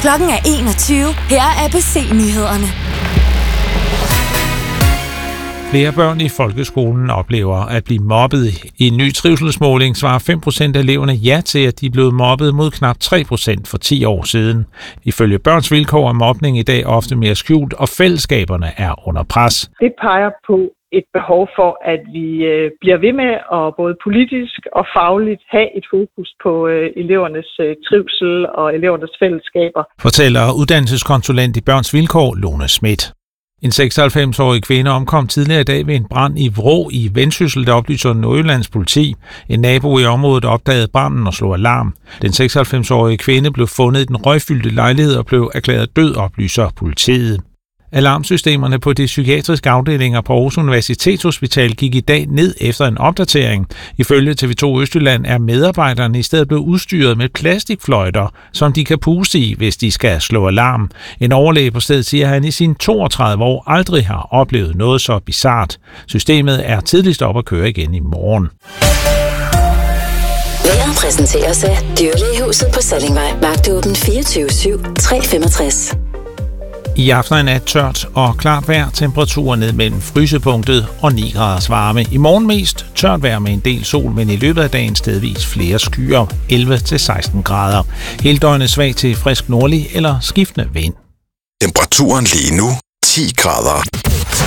Klokken er 21. Her er ABC-nyhederne. Flere børn i folkeskolen oplever at blive mobbet. I en ny trivselsmåling svarer 5% af eleverne ja til, at de er blevet mobbet mod knap 3% for 10 år siden. Ifølge Børns Vilkår er mobning i dag ofte mere skjult, og fællesskaberne er under pres. Det peger på et behov for, at vi bliver ved med at både politisk og fagligt have et fokus på elevernes trivsel og elevernes fællesskaber. Fortæller uddannelseskonsulent i Børns Vilkår, Lone Schmidt. En 96-årig kvinde omkom tidligere i dag ved en brand i Vrå i Vendsyssel, der oplyser Nordjyllands politi. En nabo i området opdagede branden og slog alarm. Den 96-årige kvinde blev fundet i den røgfyldte lejlighed og blev erklæret død, oplyser politiet. Alarmsystemerne på de psykiatriske afdelinger på Aarhus Universitetshospital gik i dag ned efter en opdatering. Ifølge TV2 Østjylland er medarbejderne i stedet blevet udstyret med plastikfløjter, som de kan puste i, hvis de skal slå alarm. En overlæge på stedet siger, at han i sine 32 år aldrig har oplevet noget så bizart. Systemet er tidligst op at køre igen i morgen. Vejret præsenteres af Dyrlægehuset på Sallingvej. Vagtåben 24/7, 365. I aften er nat tørt og klart vejr, temperaturer ned mellem frysepunktet og 9 graders varme. I morgen mest tørt vejr med en del sol, men i løbet af dagen stedvis flere skyer, 11-16 grader. Hele døgnet svag til frisk nordlig eller skiftende vind. Temperaturen lige nu 10 grader.